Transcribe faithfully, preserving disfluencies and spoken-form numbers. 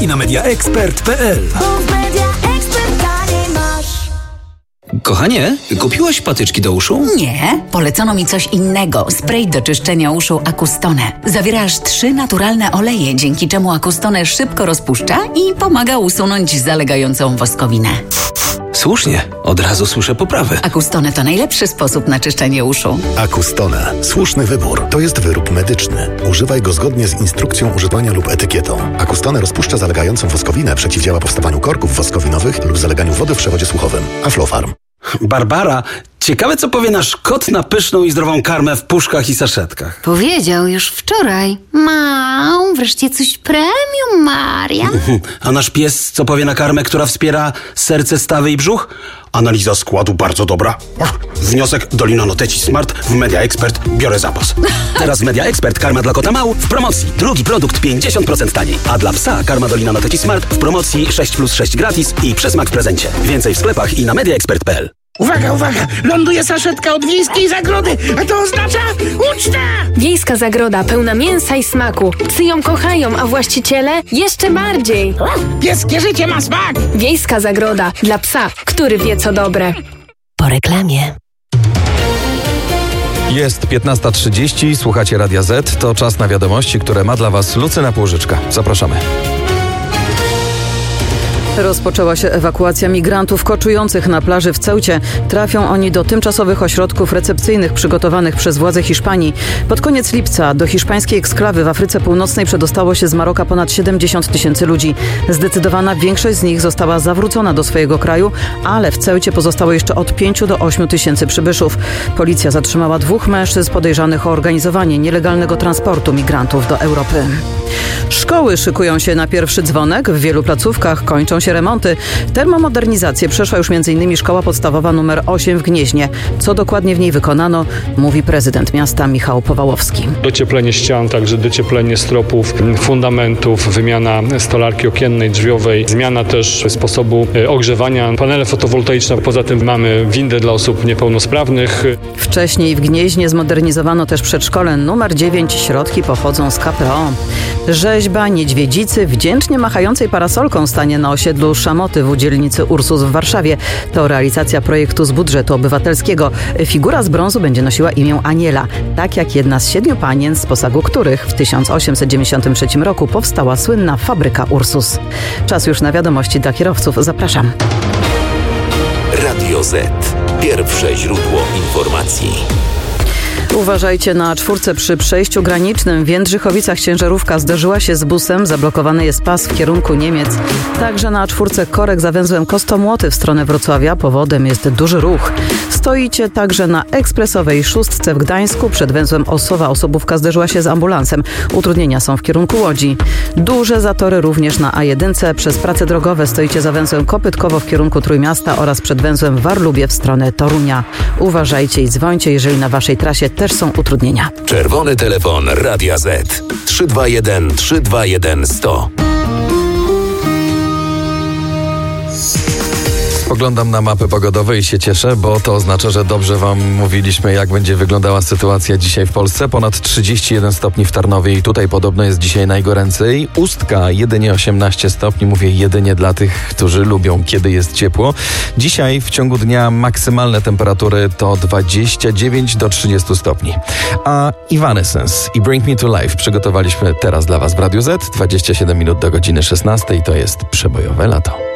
i na media expert kropka p l. Kochanie, kupiłaś patyczki do uszu? Nie, polecono mi coś innego. Spray do czyszczenia uszu Acustone. Zawiera aż trzy naturalne oleje, dzięki czemu Acustone szybko rozpuszcza i pomaga usunąć zalegającą woskowinę. Słusznie, od razu słyszę poprawę. Acustone to najlepszy sposób na czyszczenie uszu. Acustone. Słuszny wybór. To jest wyrób medyczny. Używaj go zgodnie z instrukcją używania lub etykietą. Acustone rozpuszcza zalegającą woskowinę, przeciwdziała powstawaniu korków woskowinowych lub zaleganiu wody w przewodzie słuchowym. Aflofarm. Barbara, ciekawe co powie nasz kot na pyszną i zdrową karmę w puszkach i saszetkach. Powiedział już wczoraj. Mam, wreszcie coś premium, Maria. A nasz pies co powie na karmę, która wspiera serce, stawy i brzuch? Analiza składu bardzo dobra. Wniosek Dolina Noteci Smart w Media Expert. Biorę zapas. Teraz w Media Expert karma dla kota Mał w promocji. Drugi produkt pięćdziesiąt procent taniej. A dla psa karma Dolina Noteci Smart w promocji sześć plus sześć gratis i przysmak w prezencie. Więcej w sklepach i na media expert kropka p l. Uwaga, uwaga! Ląduje saszetka od Wiejskiej Zagrody, a to oznacza uczta! Wiejska Zagroda pełna mięsa i smaku. Psy ją kochają, a właściciele jeszcze bardziej. Pieskie życie ma smak! Wiejska Zagroda dla psa, który wie co dobre. Po reklamie. Jest piętnasta trzydzieści, słuchacie Radia Z. To czas na wiadomości, które ma dla Was Lucyna Półżyczka. Zapraszamy. Rozpoczęła się ewakuacja migrantów koczujących na plaży w Ceucie. Trafią oni do tymczasowych ośrodków recepcyjnych przygotowanych przez władze Hiszpanii. Pod koniec lipca do hiszpańskiej eksklawy w Afryce Północnej przedostało się z Maroka ponad siedemdziesiąt tysięcy ludzi. Zdecydowana większość z nich została zawrócona do swojego kraju, ale w Ceucie pozostało jeszcze od pięciu do ośmiu tysięcy przybyszów. Policja zatrzymała dwóch mężczyzn podejrzanych o organizowanie nielegalnego transportu migrantów do Europy. Szkoły szykują się na pierwszy dzwonek. W wielu placówkach kończą się remonty. Termomodernizację przeszła już m.in. szkoła podstawowa numer osiem w Gnieźnie. Co dokładnie w niej wykonano, mówi prezydent miasta Michał Powałowski. Docieplenie ścian, także docieplenie stropów, fundamentów, wymiana stolarki okiennej, drzwiowej, zmiana też sposobu ogrzewania, panele fotowoltaiczne. Poza tym mamy windę dla osób niepełnosprawnych. Wcześniej w Gnieźnie zmodernizowano też przedszkole numer dziewięć. Środki pochodzą z K P O. Rzeźba niedźwiedzicy wdzięcznie machającej parasolką stanie na osiedlu Szamoty w dzielnicy Ursus w Warszawie. To realizacja projektu z budżetu obywatelskiego. Figura z brązu będzie nosiła imię Aniela, tak jak jedna z siedmiu panien, z posagu których w tysiąc osiemset dziewięćdziesiątym trzecim roku powstała słynna fabryka Ursus. Czas już na wiadomości dla kierowców. Zapraszam. Radio Z. Pierwsze źródło informacji. Uważajcie na czwórce przy przejściu granicznym. W Jędrzychowicach ciężarówka zderzyła się z busem. Zablokowany jest pas w kierunku Niemiec. Także na czwórce korek za węzłem Kostomłoty w stronę Wrocławia. Powodem jest duży ruch. Stoicie także na ekspresowej szóstce w Gdańsku. Przed węzłem Osowa osobówka zderzyła się z ambulansem. Utrudnienia są w kierunku Łodzi. Duże zatory również na A jeden. Przez prace drogowe stoicie za węzłem Kopytkowo w kierunku Trójmiasta oraz przed węzłem Warlubie w stronę Torunia. Uważajcie i dzwońcie, jeżeli na waszej trasie też są utrudnienia. Czerwony telefon Radia Z. trzy dwa jeden trzy dwa jeden sto. Spoglądam na mapy pogodowe i się cieszę, bo to oznacza, że dobrze wam mówiliśmy, jak będzie wyglądała sytuacja dzisiaj w Polsce. Ponad trzydzieści jeden stopni w Tarnowie i tutaj podobno jest dzisiaj najgoręcej. Ustka jedynie osiemnaście stopni, mówię jedynie dla tych, którzy lubią, kiedy jest ciepło. Dzisiaj w ciągu dnia maksymalne temperatury to dwadzieścia dziewięć do trzydziestu stopni. A Evanescence i Bring Me To Life przygotowaliśmy teraz dla was w Radiu Z. dwadzieścia siedem minut do godziny szesnastej, to jest przebojowe lato.